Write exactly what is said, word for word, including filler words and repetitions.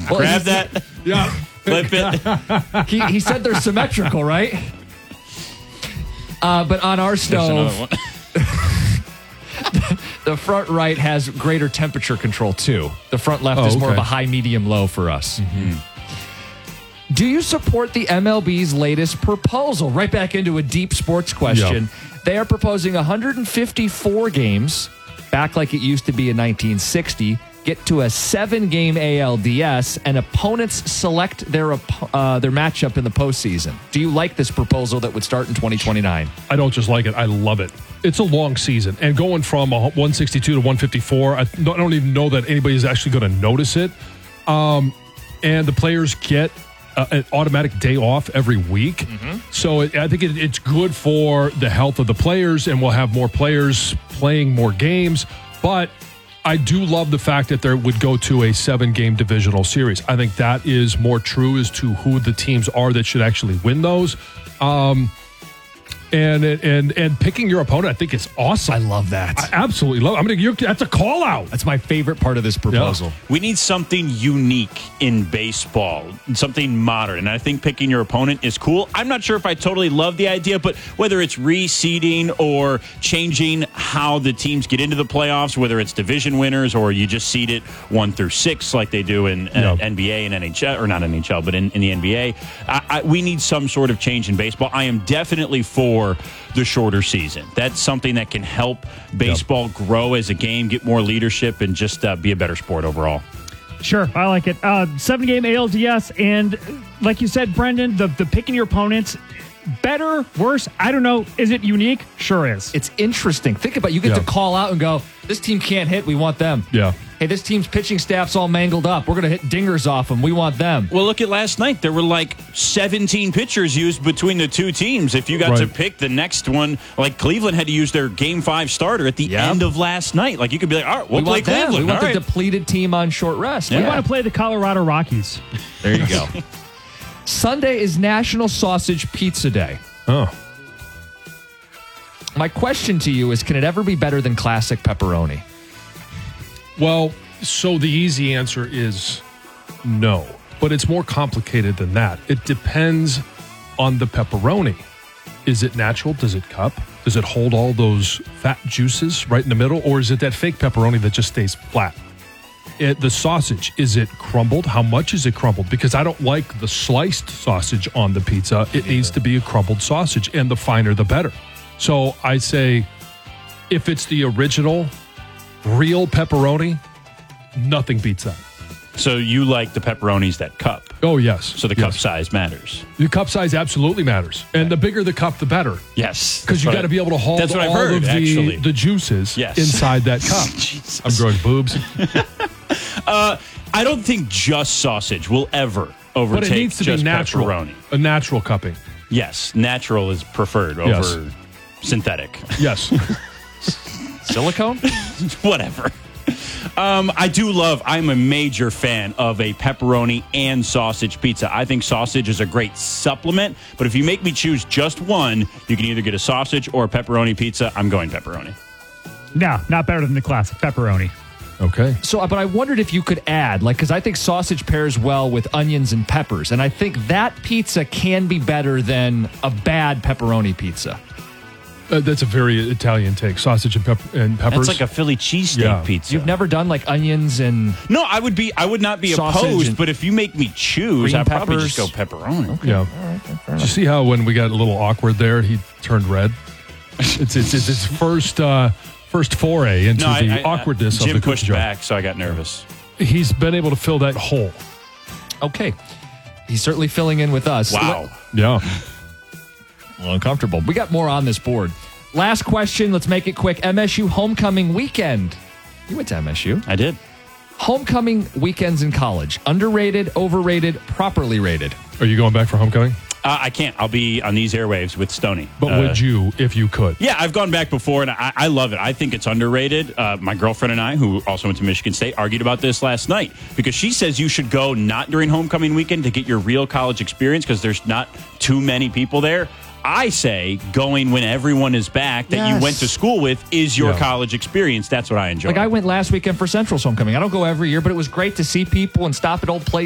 Well, Grab that. Yeah. Flip it. he, he said they're symmetrical, right? Uh, but on our There's another stove, one. the front right has greater temperature control too. The front left Oh, is more of okay. a high, medium, low for us. Do you support the M L B's latest proposal? Right back into a deep sports question. Yeah. They are proposing one hundred fifty-four games, back like it used to be in nineteen sixty, get to a seven-game A L D S, and opponents select their op- uh, their matchup in the postseason. Do you like this proposal that would start in twenty twenty-nine? I don't just like it. I love it. It's a long season. And going from a one sixty-two to one fifty-four, I don't, I don't even know that anybody's actually going to notice it. Um, and the players get uh, an automatic day off every week. Mm-hmm. So it, I think it, it's good for the health of the players, and we'll have more players playing more games. But I do love the fact that there would go to a seven-game divisional series. I think that is more true as to who the teams are that should actually win those. Um, and and and picking your opponent, I think is awesome. I love that. I absolutely love it. I mean, you're, that's a call out. That's my favorite part of this proposal. We need something unique in baseball, something modern. And I think picking your opponent is cool. I'm not sure if I totally love the idea, but whether it's reseeding or changing how the teams get into the playoffs, whether it's division winners or you just seed it one through six like they do in uh, Yeah. N B A and N H L, or not N H L, but in, in the N B A, I, I, we need some sort of change in baseball. I am definitely for the shorter season. That's something that can help baseball yep. grow as a game, get more leadership, and just uh, be a better sport overall. Sure, I like it. Uh, seven-game A L D S, and like you said, Brendan, the, the picking your opponents, better, worse, I don't know. Is it unique? Sure is. It's interesting. Think about it. You get Yeah. to call out and go, this team can't hit. We want them. Yeah. Hey, this team's pitching staff's all mangled up. We're going to hit dingers off them. We want them. Well, look at last night. There were like seventeen pitchers used between the two teams. If you got to Right. pick the next one, like Cleveland had to use their game five starter at the Yep. end of last night. Like you could be like, all right, we'll we play want them. Cleveland. We want All the right. depleted team on short rest. We Yeah. want to play the Colorado Rockies. There you go. Sunday is National Sausage Pizza Day. Oh. My question to you is, can it ever be better than classic pepperoni? Well, so the easy answer is no, but it's more complicated than that. It depends on the pepperoni. Is it natural? Does it cup? Does it hold all those fat juices right in the middle? Or is it that fake pepperoni that just stays flat? It, the sausage, is it crumbled? How much is it crumbled? Because I don't like the sliced sausage on the pizza. It needs to be a crumbled sausage, and the finer the better. So I say, if it's the original, real pepperoni, nothing beats that. So you like the pepperonis that cup. Oh, yes. So the cup Yes. size matters. The cup size absolutely matters. And the bigger the cup, the better. Yes. Because you got to be able to hold That's what I've all heard, of the, actually. the juices Yes. inside that cup. Jesus. I'm growing boobs. I don't think just sausage will ever overtake But it needs to just be natural. pepperoni. A natural cupping. Yes, natural is preferred over Yes. synthetic. Yes. Silicone? Whatever. Um, I do love, I'm a major fan of a pepperoni and sausage pizza. I think sausage is a great supplement, but if you make me choose just one, you can either get a sausage or a pepperoni pizza. I'm going pepperoni. No, not better than the classic pepperoni. Okay. So, but I wondered if you could add, like, because I think sausage pairs well with onions and peppers, and I think that pizza can be better than a bad pepperoni pizza. Uh, that's a very Italian take. Sausage and, pep- and peppers. That's like a Philly cheesesteak Yeah. pizza. You've never done like onions and No, I would be. I would not be Sausage opposed, and but if you make me choose, green I'd probably just go peppers. pepperoni. Yeah. Did you see how when we got a little awkward there, he turned red? It's it's, it's his first uh, first foray into No, I- the I- I- awkwardness Jim of the cookie pushed jar. back, so I got nervous. He's been able to fill that hole. okay. He's certainly filling in with us. Wow. Yeah. A little uncomfortable. We got more on this board. Last question. Let's make it quick. M S U homecoming weekend. You went to M S U. I did. Homecoming weekends in college. Underrated, overrated, properly rated. Are you going back for homecoming? Uh, I can't. I'll be on these airwaves with Stoney. But Uh, would you, if you could? Yeah, I've gone back before, and I, I love it. I think it's underrated. Uh, my girlfriend and I, who also went to Michigan State, argued about this last night because she says you should go not during homecoming weekend to get your real college experience because there's not too many people there. I say going when everyone is back that Yes. you went to school with is your Yeah. college experience. That's what I enjoy. Like I went last weekend for Central's homecoming. I don't go every year, but it was great to see people and stop at old places.